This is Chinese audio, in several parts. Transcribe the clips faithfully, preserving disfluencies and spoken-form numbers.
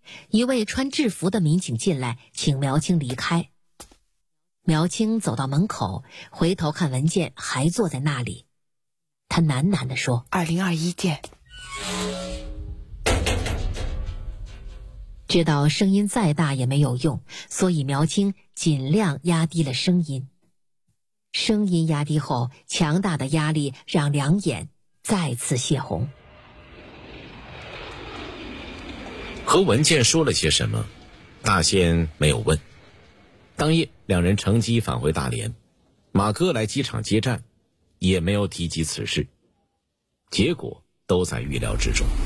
一位穿制服的民警进来，请苗青离开。苗青走到门口，回头看文件还坐在那里，他喃喃地说： 二零二一件。 知道声音再大也没有用，所以苗青尽量压低了声音。声音压低后，强大的压力让两眼再次泄红。 和文健说了些什么，大仙没有问。当夜两人乘机返回大连，马哥来机场接站，也没有提及此事，结果都在预料之中。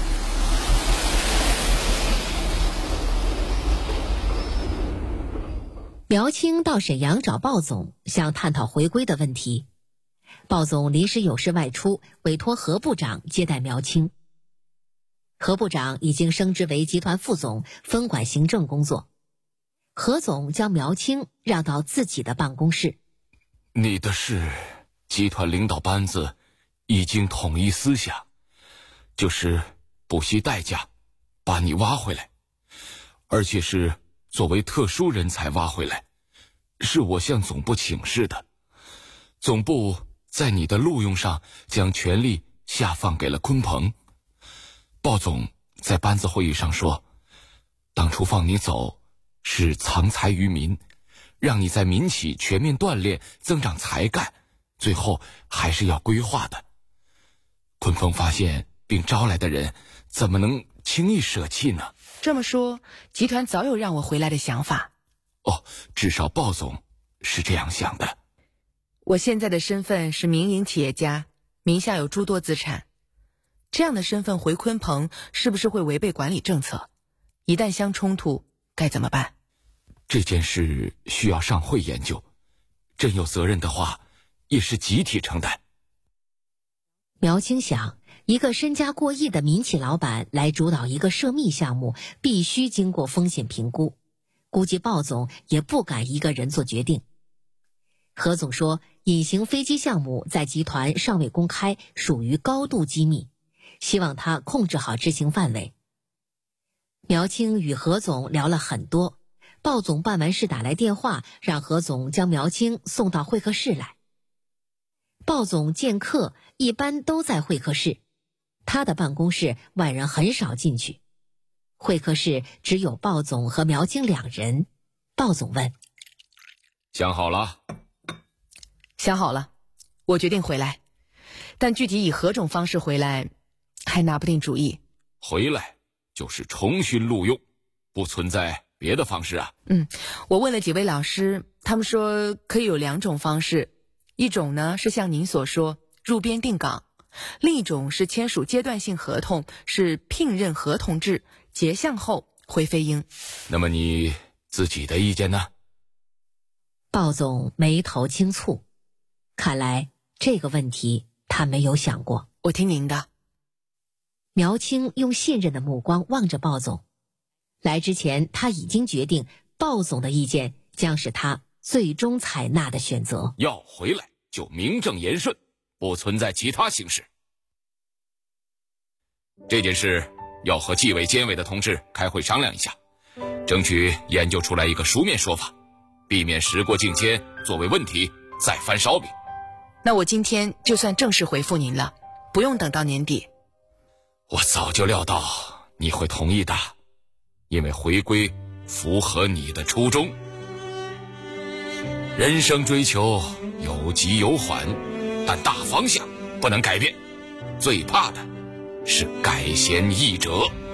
苗青到沈阳找鲍总，想探讨回归的问题。鲍总临时有事外出，委托何部长接待苗青。何部长已经升职为集团副总，分管行政工作。何总将苗青让到自己的办公室。 你的事，集团领导班子已经统一思想，就是不惜代价把你挖回来，而且是作为特殊人才挖回来，是我向总部请示的。总部在你的录用上将权力下放给了鲲鹏。鲍总在班子会议上说，当初放你走是藏才于民，让你在民企全面锻炼增长才干，最后还是要规划的。鲲鹏发现并招来的人，怎么能轻易舍弃呢？ 这么说，集团早有让我回来的想法。 哦，至少鲍总是这样想的。 我现在的身份是民营企业家，名下有诸多资产。这样的身份回鲲鹏，是不是会违背管理政策？一旦相冲突，该怎么办？ 这件事需要上会研究，真有责任的话，也是集体承担。 苗青想，一个身家过亿的民企老板来主导一个涉密项目，必须经过风险评估，估计鲍总也不敢一个人做决定。何总说，隐形飞机项目在集团尚未公开，属于高度机密，希望他控制好执行范围。苗青与何总聊了很多，鲍总办完事打来电话，让何总将苗青送到会客室来。鲍总见客一般都在会客室，他的办公室外人很少进去。会客室只有鲍总和苗青两人。鲍总问： 想好了？ 想好了，我决定回来，但具体以何种方式回来还拿不定主意。 回来就是重新录用，不存在别的方式啊。 嗯，我问了几位老师，他们说可以有两种方式，一种呢是像您所说入编定岗，另一种是签署阶段性合同，是聘任合同制，结项后回飞鹰。 那么你自己的意见呢？ 鲍总眉头轻蹙，看来这个问题他没有想过。 我听您的。 苗青用信任的目光望着鲍总，来之前他已经决定，鲍总的意见将是他最终采纳的选择。 要回来就名正言顺，不存在其他形式。这件事要和纪委监委的同志开会商量一下，争取研究出来一个书面说法，避免时过境迁，作为问题再翻烧饼。 那我今天就算正式回复您了，不用等到年底。 我早就料到你会同意的，因为回归符合你的初衷。人生追求有急有缓，但大方向不能改变，最怕的是改弦易辙。